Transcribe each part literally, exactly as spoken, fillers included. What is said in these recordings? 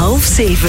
half zeven.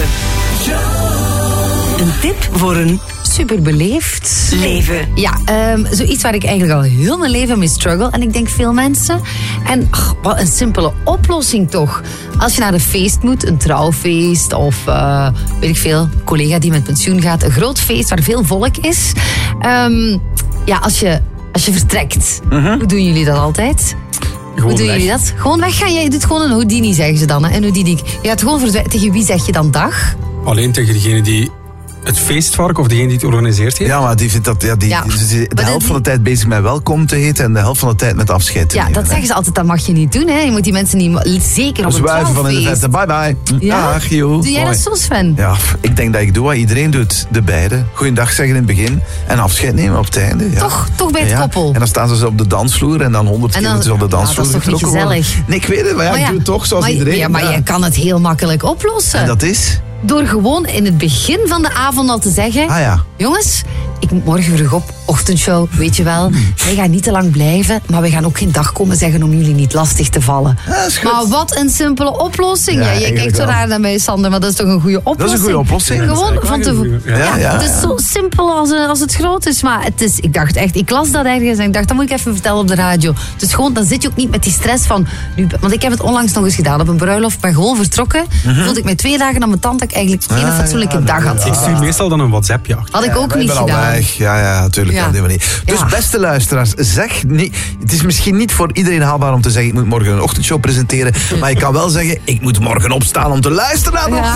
Een tip voor een super beleefd leven. Ja, um, zoiets waar ik eigenlijk al heel mijn leven mee struggle. En ik denk veel mensen. En ach, wat een simpele oplossing toch. Als je naar een feest moet, een trouwfeest of uh, weet ik veel, een collega die met pensioen gaat, een groot feest waar veel volk is. Um, ja, als je, als je vertrekt, uh-huh. hoe doen jullie dat altijd? Gewoon Hoe doen weg. jullie dat? Gewoon weggaan. Jij doet gewoon een Houdini, zeggen ze dan. Hè? Een Houdini. Je gaat gewoon verdwijnen. Tegen wie zeg je dan dag? Alleen tegen degene die het feestvark of degene die het organiseert heeft? Ja, maar die vindt dat, ja, die, Ja. dus die- de Maar helft die- van de tijd bezig met welkom te heten en de helft van de tijd met afscheid te Ja, nemen, dat hè. zeggen ze altijd. Dat mag je niet doen. Hè? Je moet die mensen niet... Zeker op een Zwijven van in de trouwfeest. verte. Bye bye. Ja? Dag, joh. Doe jij dat zo, Sven? Ja, ik denk dat ik doe wat iedereen doet. De beide. Goeiedag zeggen in het begin en afscheid nemen op het einde. Ja. Toch, toch bij het Ja. koppel. En dan staan ze zo op de dansvloer en dan honderd En keer dan- moeten ze op de ja, dansvloer dat is toch niet getrokken worden. gezellig? Nee, ik weet het, maar ja, Maar ik doe het toch zoals maar, iedereen. Ja, maar je kan het heel makkelijk oplossen. En dat is? Door gewoon in het begin van de avond al te zeggen... Ah ja. Jongens, ik moet morgen vroeg op, ochtendshow, weet je wel. Wij gaan niet te lang blijven, maar we gaan ook geen dag komen zeggen om jullie niet lastig te vallen. Ja, dat is goed. Maar wat een simpele oplossing. Ja, Ja, je eigenlijk kijkt zo wel. raar naar mij, Sander, maar dat is toch een goede oplossing? Dat is een goede oplossing. Gewoon van te... Ja, Ja, ja. het is zo simpel als, als het groot is. Maar het is, ik dacht echt, ik las dat ergens en ik dacht, dat moet ik even vertellen op de radio. Dus gewoon, dan zit je ook niet met die stress van... Nu, want ik heb het onlangs nog eens gedaan op een bruiloft. Ik ben gewoon vertrokken. Voelde ik mij twee dagen aan mijn tand dat ik eigenlijk geen Ah, fatsoenlijke ja, dag had. Ik stuur meestal dan een WhatsAppje achter. Had ik ook Ja, niet ik ben al gedaan. weg. Ja, ja, natuurlijk. Ja. Op die manier. Dus Ja. beste luisteraars, zeg niet... Het is misschien niet voor iedereen haalbaar om te zeggen ik moet morgen een ochtendshow presenteren. Maar je kan wel zeggen, ik moet morgen opstaan om te luisteren naar de Ja.